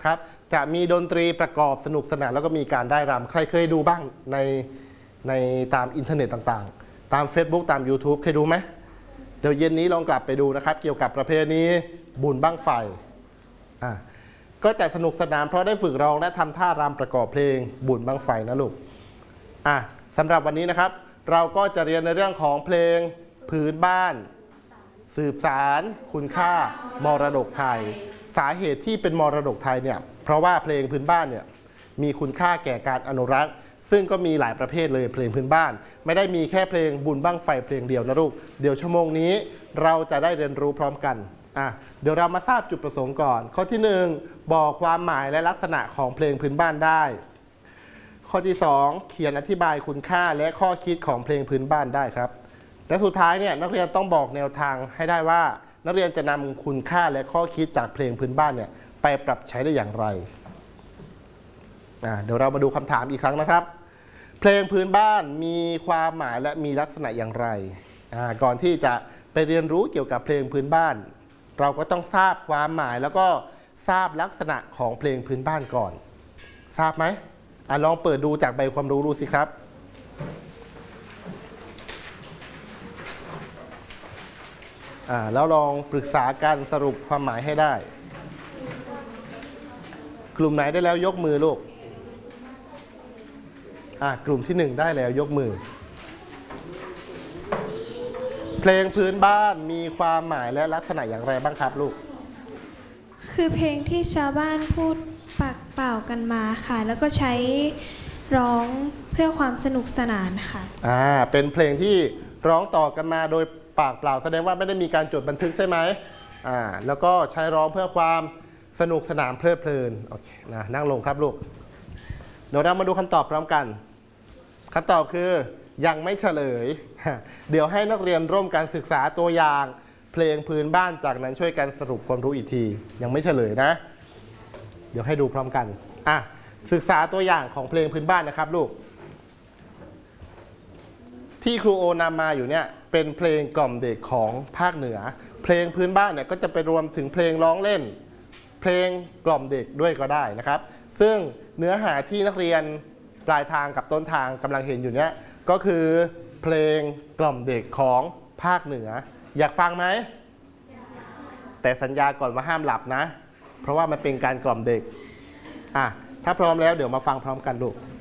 นะครับจะมีดนตรีประกอบสนุกสนานแล้วก็มีการได้รำใครเคยดูบ้างในตามอินเทอร์เน็ตต่างๆตาม Facebook ตาม YouTube เคยดูไหมเดี๋ยวเย็นนี้ลองกลับไปดูนะครับเกี่ยวกับประเพณีบุญบั้งไฟก็จะสนุกสนานเพราะได้ฝึกร้องและทำท่ารำประกอบเพลงบุญบั้งไฟนะลูกสำหรับวันนี้นะครับเราก็จะเรียนในเรื่องของเพลงพื้นบ้านสืบสารคุณค่ามรดกไทยสาเหตุที่เป็นมรดกไทยเนี่ยเพราะว่าเพลงพื้นบ้านเนี่ยมีคุณค่าแก่การอนุรักษ์ซึ่งก็มีหลายประเภทเลยเพลงพื้นบ้านไม่ได้มีแค่เพลงบุญบั้งไฟเพลงเดียวนะลูกเดี๋ยวชั่วโมงนี้เราจะได้เรียนรู้พร้อมกันเดี๋ยวเรามาทราบจุดประสงค์ก่อนข้อที่1บอกความหมายและลักษณะของเพลงพื้นบ้านได้ข้อที่2เขียนอธิบายคุณค่าและข้อคิดของเพลงพื้นบ้านได้ครับและสุดท้ายเนี่ยนักเรียนต้องบอกแนวทางให้ได้ว่านักเรียนจะนำคุณค่าและข้อคิดจากเพลงพื้นบ้านเนี่ยไปปรับใช้ได้อย่างไรเดี๋ยวเรามาดูคำถามอีกครั้งนะครับเพลงพื้นบ้านมีความหมายและมีลักษณะอย่างไรก่อนที่จะไปเรียนรู้เกี่ยวกับเพลงพื้นบ้านเราก็ต้องทราบความหมายแล้วก็ทราบลักษณะของเพลงพื้นบ้านก่อนทราบไหมลองเปิดดูจากใบความรู้ดูสิครับแล้วลองปรึกษากันสรุปความหมายให้ได้กลุ่มไหนได้แล้วยกมือลูกกลุ่มที่1ได้แล้วยกมือเพลงพื้นบ้านมีความหมายและลักษณะอย่างไรบ้างครับลูกคือเพลงที่ชาวบ้านพูดปากเปล่ากันมาค่ะแล้วก็ใช้ร้องเพื่อความสนุกสนานค่ะเป็นเพลงที่ร้องต่อกันมาโดยปากเปล่าแสดงว่าไม่ได้มีการจดบันทึกใช่ไหมแล้วก็ใช้ร้องเพื่อความสนุกสนานเพลิดเพลินโอเคนั่งลงครับลูกเดี๋ยวเรามาดูคำตอบพร้อมกันคำตอบคือยังไม่เฉลยเดี๋ยวให้นักเรียนร่วมกันศึกษาตัวอย่างเพลงพื้นบ้านจากนั้นช่วยกันสรุปความรู้อีกทียังไม่เฉลยนะเดี๋ยวให้ดูพร้อมกันศึกษาตัวอย่างของเพลงพื้นบ้านนะครับลูกที่ครูโอนำมาอยู่เนี่ยเป็นเพลงกล่อมเด็กของภาคเหนือเพลงพื้นบ้านเนี่ยก็จะไปรวมถึงเพลงร้องเล่นเพลงกล่อมเด็กด้วยก็ได้นะครับซึ่งเนื้อหาที่นักเรียนปลายทางกับต้นทางกำลังเห็นอยู่เนี่ยก็คือเพลงกล่อมเด็กของภาคเหนืออยากฟังไหมแต่สัญญาก่อนว่าห้ามหลับนะเพราะว่ามันเป็นการกล่อมเด็กถ้าพร้อมแล้วเดี๋ยวมาฟังพร้อมกันลูก